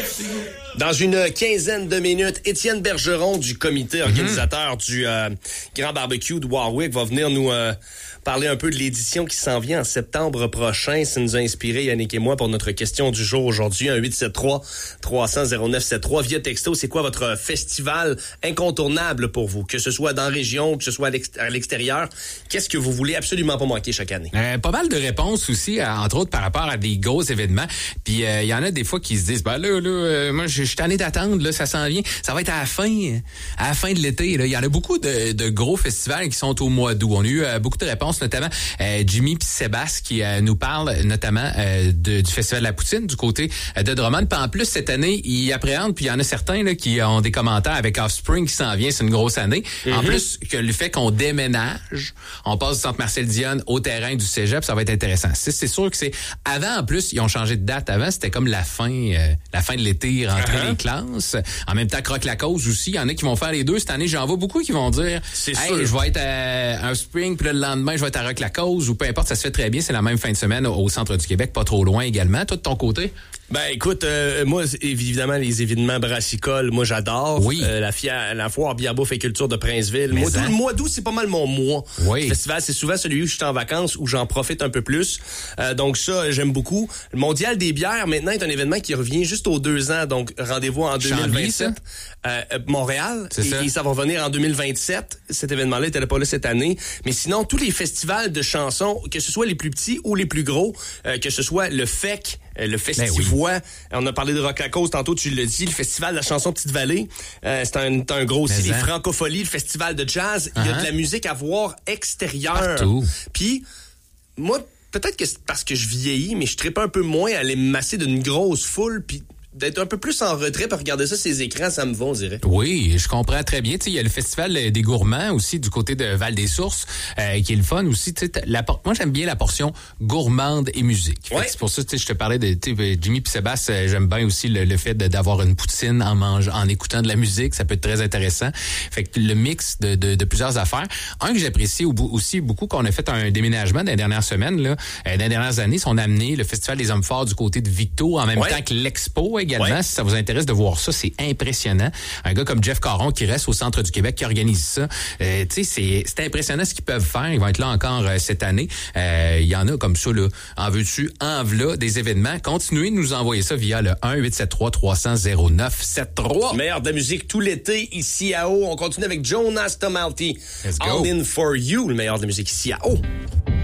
Dans une quinzaine de minutes, Étienne Bergeron du comité organisateur du Grand Barbecue de Warwick va venir nous parler un peu de l'édition qui s'en vient en septembre prochain. Ça nous a inspiré, Yannick et moi, pour notre question du jour aujourd'hui. 1-873-300-0973 via texto. C'est quoi votre festival incontournable pour vous? Que ce soit dans la région, que ce soit à l'extérieur. Qu'est-ce que vous voulez absolument pas manquer chaque année? Pas mal de réponses aussi, entre autres par rapport à des gros événements. Puis il y en a des fois qui se disent, moi je suis tanné d'attendre, là, ça s'en vient. Ça va être à la fin de l'été. Là. Il y en a beaucoup de gros festivals qui sont au mois d'août. On a eu beaucoup de réponses, notamment Jimmy puis Sébastien qui nous parle notamment du Festival de la Poutine du côté de Drummond. Puis en plus, cette année, ils appréhendent, puis il y en a certains là, qui ont des commentaires avec Offspring qui s'en vient, c'est une grosse année. En plus, que le fait qu'on déménage, on passe du Centre Marcel Dionne au terrain du Cégep, ça va être intéressant. C'est sûr que c'est... Avant, en plus, ils ont changé de date. Avant, c'était comme la fin de l'été, rentrer les classes. En même temps, Croque la cause aussi. Il y en a qui vont faire les deux. Cette année, j'en vois beaucoup qui vont dire « Hey, je vais être à un spring, puis le lendemain, je vais être à Rock la cause » ou peu importe, ça se fait très bien. C'est la même fin de semaine au centre du Québec, pas trop loin également. Toi, de ton côté? Ben écoute, moi évidemment les événements brassicoles, moi j'adore. Oui. La foire bière bouffe et culture de Princeville. Mais Le mois d'août, c'est pas mal mon mois. Oui. Le festival, c'est souvent celui où je suis en vacances, où j'en profite un peu plus. Donc ça, j'aime beaucoup. Le Mondial des bières, maintenant, est un événement qui revient juste aux 2 ans. Donc rendez-vous en 2027. Montréal. Et ça va revenir en 2027. Cet événement-là n'était pas là cette année. Mais sinon, tous les festivals de chansons, que ce soit les plus petits ou les plus gros, que ce soit le FEC, le Festivois, on a parlé de Rock la Cause tantôt, tu l'as dit, le Festival de la chanson Petite-Vallée, c'est un gros aussi, les Francopholies, le Festival de jazz, il y a de la musique à voir extérieure. Puis, moi, peut-être que c'est parce que je vieillis, mais je trippe un peu moins à aller me masser d'une grosse foule, puis d'être un peu plus en retrait pour regarder ça, ces écrans, ça me va, on dirait. Oui, je comprends très bien. Tu sais, il y a le Festival des gourmands aussi du côté de Val-des-Sources, qui est le fun aussi. Tu sais, moi, j'aime bien la portion gourmande et musique. Ouais. C'est pour ça, tu sais, je te parlais de Jimmy puis Sébastien. J'aime bien aussi le fait d'avoir une poutine en écoutant de la musique. Ça peut être très intéressant. Fait que le mix de plusieurs affaires. Un que j'apprécie aussi beaucoup, qu'on a fait un déménagement dans les dernières semaines, là, dans les dernières années, on a amené le Festival des hommes forts du côté de Victo en même temps que l'Expo également. Si ça vous intéresse de voir ça, c'est impressionnant. Un gars comme Jeff Caron qui reste au centre du Québec, qui organise ça. Tu sais, c'est impressionnant ce qu'ils peuvent faire. Ils vont être là encore cette année. Il y en a comme ça, là. En veux-tu, en v'là, des événements. Continuez de nous envoyer ça via le 1-873-300-0973. Meilleur de la musique tout l'été ici à Haut. On continue avec Jonas Tomalti. Let's go. All in for you, le meilleur de la musique ici à Haut.